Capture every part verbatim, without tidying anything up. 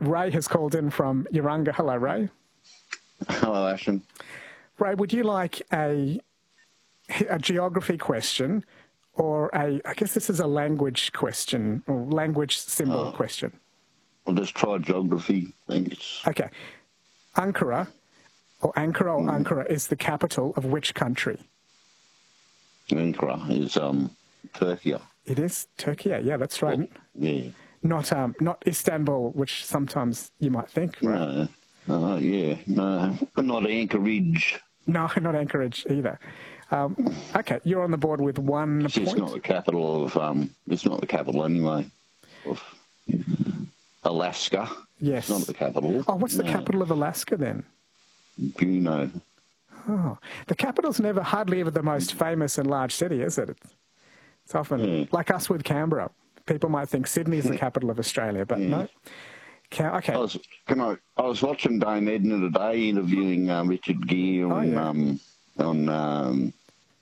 Ray has called in from Urunga. Hello, Ray. Hello, Ashton. Ray, would you like a, a geography question or a, I guess this is a language question, or language symbol Oh. question? I'll just try geography. Thanks. Okay. Ankara, or Ankara or Mm. Ankara, is the capital of which country? Ankara is um, Turkey. It is Turkey. Yeah, that's right. Well, yeah. Not um, not Istanbul, which sometimes you might think. Right? No. Uh, yeah. No. But not Anchorage. No, not Anchorage either. Um, okay, you're on the board with one It's point. just not the capital of. Um, it's not the capital anyway. Of Alaska. Yes. It's not the capital. Oh, what's the No. capital of Alaska then? Juneau. Oh, the capital's never, hardly ever the most famous and large city, is it? It's, it's often Yeah. like us with Canberra. People might think Sydney is the capital of Australia, but Yeah. no. Ca- okay. I was, can I, I was watching Dame Edna today interviewing um, Richard Gere Oh, on, yeah. um, on um,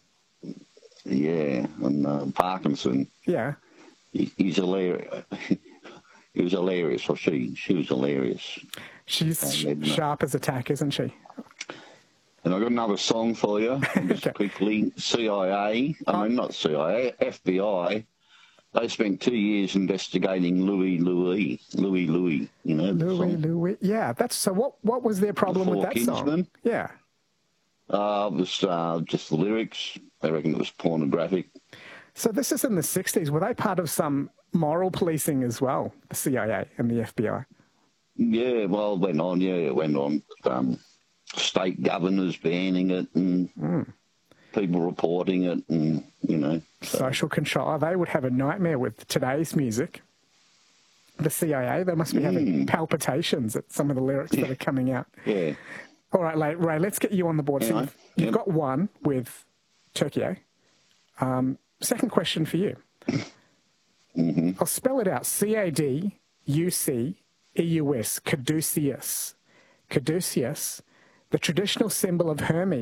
yeah, on uh, Parkinson. Yeah. He, he's hilarious. He was hilarious, or she. She was hilarious. She's Dame sh- Edna. sharp as a tack, isn't she? And I've got another song for you, just Okay. quickly. C I A, I Oh. mean, not C I A, F B I. They spent two years investigating Louis Louis. Louis Louis, you know. the Louis, song. Louis. Yeah, that's so. What What was their problem with Four that song? Kingsmen. Yeah. Uh, it was uh, just the lyrics. They reckon it was pornographic. So this is in the sixties. Were they part of some moral policing as well, the C I A and the F B I? Yeah, well, it went on, yeah, it went on. Um, state governors banning it and Mm. people reporting it and, you know. So, Social control. Oh, they would have a nightmare with today's music. The C I A, they must be having Mm. palpitations at some of the lyrics that are coming out. yeah. All right, Ray, Ray, let's get you on the board. So Yeah, you've, you've yeah. got one with Turkey. Um, second question for you. Mm-hmm. I'll spell it out. C A D U C E U S, caduceus. Caduceus, the traditional symbol of Hermes.